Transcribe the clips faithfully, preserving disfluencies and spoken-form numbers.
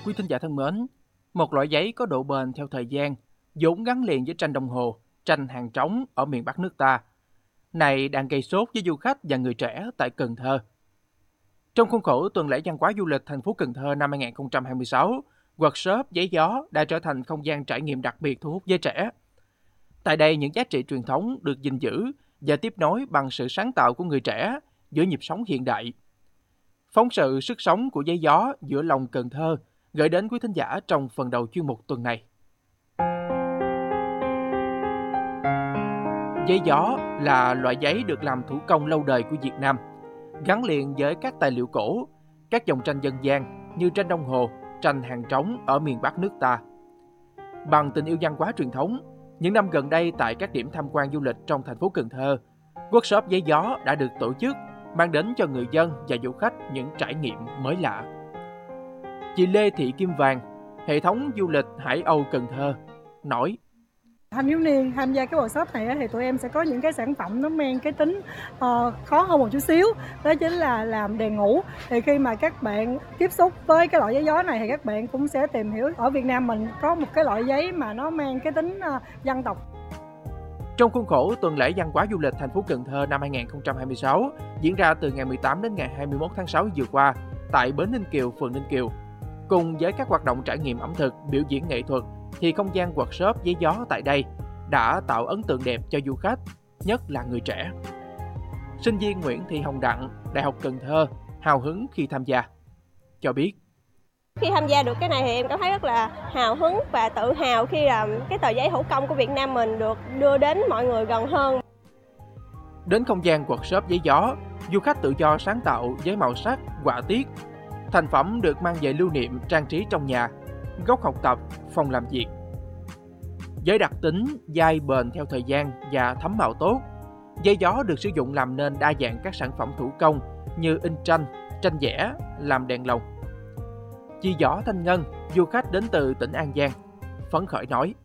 Quý thính giả thân mến, một loại giấy có độ bền theo thời gian, vốn gắn liền với tranh đồng hồ, tranh hàng trống ở miền Bắc nước ta, này đang gây sốt với du khách và người trẻ tại Cần Thơ. Trong khuôn khổ tuần lễ văn hóa du lịch thành phố Cần Thơ năm hai không hai sáu, workshop giấy gió đã trở thành không gian trải nghiệm đặc biệt thu hút giới trẻ. Tại đây, những giá trị truyền thống được gìn giữ và tiếp nối bằng sự sáng tạo của người trẻ giữa nhịp sống hiện đại. Phóng sự sức sống của giấy gió giữa lòng Cần Thơ gửi đến quý thính giả trong phần đầu chuyên mục tuần này. Giấy gió là loại giấy được làm thủ công lâu đời của Việt Nam, gắn liền với các tài liệu cổ, các dòng tranh dân gian như tranh đồng hồ, tranh hàng trống ở miền Bắc nước ta. Bằng tình yêu văn hóa truyền thống, những năm gần đây tại các điểm tham quan du lịch trong thành phố Cần Thơ, workshop giấy gió đã được tổ chức, mang đến cho người dân và du khách những trải nghiệm mới lạ. Chị Lê Thị Kim Vàng, hệ thống du lịch Hải Âu Cần Thơ, nói: Thanh thiếu niên tham gia cái workshop này thì tụi em sẽ có những cái sản phẩm nó mang cái tính uh, khó hơn một chút xíu, đó chính là làm đèn ngủ. Thì khi mà các bạn tiếp xúc với cái loại giấy gió này thì các bạn cũng sẽ tìm hiểu ở Việt Nam mình có một cái loại giấy mà nó mang cái tính uh, dân tộc. Trong khuôn khổ tuần lễ văn hóa du lịch thành phố Cần Thơ năm hai không hai sáu diễn ra từ ngày mười tám đến ngày hai mươi mốt tháng sáu vừa qua tại bến Ninh Kiều, phường Ninh Kiều, cùng với các hoạt động trải nghiệm ẩm thực, biểu diễn nghệ thuật, thì không gian workshop giấy gió tại đây đã tạo ấn tượng đẹp cho du khách, nhất là người trẻ. Sinh viên Nguyễn Thị Hồng Đặng, Đại học Cần Thơ, hào hứng khi tham gia, cho biết: Khi tham gia được cái này thì em cảm thấy rất là hào hứng và tự hào khi là cái tờ giấy thủ công của Việt Nam mình được đưa đến mọi người gần hơn. Đến không gian workshop giấy gió, du khách tự do sáng tạo với màu sắc, họa tiết. Thành phẩm được mang về lưu niệm, trang trí trong nhà, góc học tập, phòng làm việc. Với đặc tính dai bền theo thời gian và thấm màu tốt, giấy gió được sử dụng làm nên đa dạng các sản phẩm thủ công như in tranh, tranh vẽ, làm đèn lồng. Chị Võ Thanh Ngân, du khách đến từ tỉnh An Giang, phấn khởi nói: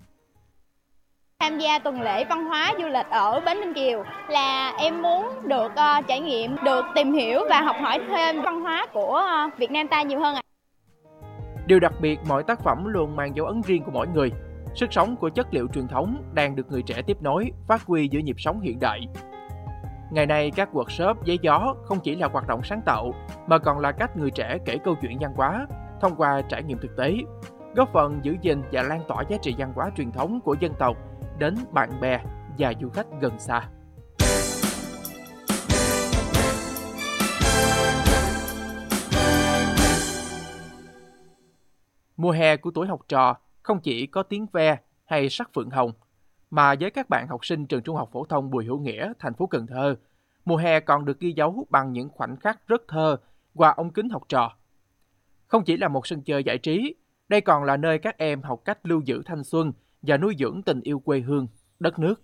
Tham gia tuần lễ văn hóa du lịch ở bến Ninh Kiều là em muốn được uh, trải nghiệm, được tìm hiểu và học hỏi thêm văn hóa của uh, Việt Nam ta nhiều hơn ạ. Điều đặc biệt, mỗi tác phẩm luôn mang dấu ấn riêng của mỗi người. Sức sống của chất liệu truyền thống đang được người trẻ tiếp nối, phát huy giữa nhịp sống hiện đại. Ngày nay, các workshop giấy gió không chỉ là hoạt động sáng tạo, mà còn là cách người trẻ kể câu chuyện văn hóa thông qua trải nghiệm thực tế, góp phần giữ gìn và lan tỏa giá trị văn hóa truyền thống của dân tộc đến bạn bè và du khách gần xa. Mùa hè của tuổi học trò không chỉ có tiếng ve hay sắc phượng hồng, mà với các bạn học sinh trường Trung học phổ thông Bùi Hữu Nghĩa, thành phố Cần Thơ, mùa hè còn được ghi dấu bằng những khoảnh khắc rất thơ qua ống kính học trò. Không chỉ là một sân chơi giải trí, đây còn là nơi các em học cách lưu giữ thanh xuân và nuôi dưỡng tình yêu quê hương, đất nước.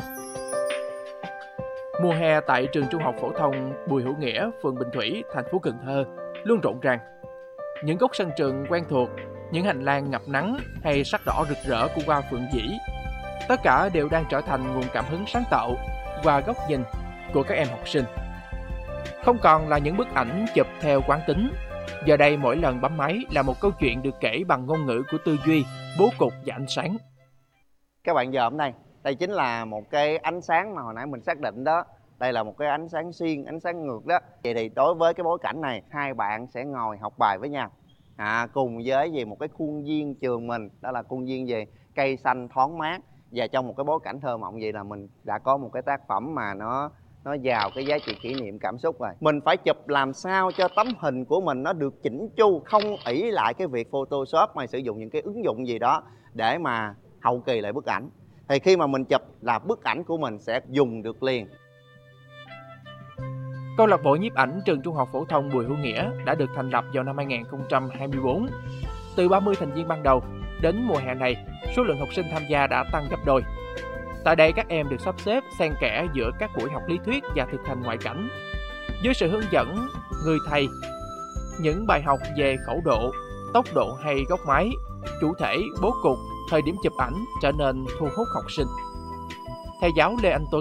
Mùa hè tại trường Trung học phổ thông Bùi Hữu Nghĩa, phường Bình Thủy, thành phố Cần Thơ luôn rộn ràng. Những góc sân trường quen thuộc, những hành lang ngập nắng hay sắc đỏ rực rỡ của hoa phượng dĩ, tất cả đều đang trở thành nguồn cảm hứng sáng tạo và góc nhìn của các em học sinh. Không còn là những bức ảnh chụp theo quán tính, giờ đây mỗi lần bấm máy là một câu chuyện được kể bằng ngôn ngữ của tư duy, bố cục và ánh sáng. Các bạn dòm đây, đây chính là một cái ánh sáng mà hồi nãy mình xác định đó. Đây là một cái ánh sáng xuyên, ánh sáng ngược đó. Vậy thì đối với cái bối cảnh này, hai bạn sẽ ngồi học bài với nhau, à, cùng với về một cái khuôn viên trường mình, đó là khuôn viên về cây xanh thoáng mát. Và trong một cái bối cảnh thơ mộng vậy là mình đã có một cái tác phẩm mà nó nó giàu cái giá trị kỷ niệm cảm xúc rồi. Mình phải chụp làm sao cho tấm hình của mình nó được chỉnh chu, không ỷ lại cái việc Photoshop mà sử dụng những cái ứng dụng gì đó để mà hậu kỳ lại bức ảnh. Thì khi mà mình chụp là bức ảnh của mình sẽ dùng được liền. Câu lạc bộ nhiếp ảnh trường Trung học phổ thông Bùi Hữu Nghĩa đã được thành lập vào năm hai không hai tư. Từ ba mươi thành viên ban đầu, đến mùa hè này, số lượng học sinh tham gia đã tăng gấp đôi. Tại đây, các em được sắp xếp xen kẽ giữa các buổi học lý thuyết và thực hành ngoại cảnh. Dưới sự hướng dẫn người thầy, những bài học về khẩu độ, tốc độ hay góc máy, chủ thể, bố cục, thời điểm chụp ảnh trở nên thu hút học sinh. Thầy giáo Lê Anh Tuấn,